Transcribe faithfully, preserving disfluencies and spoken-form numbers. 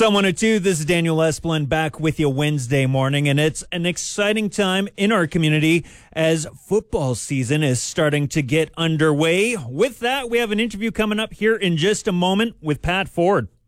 Psalm one oh two, this is Daniel Esplin back with you Wednesday morning, and it's an exciting time in our community as football season is starting to get underway. With that, we have an interview coming up here in just a moment with Pat Ford.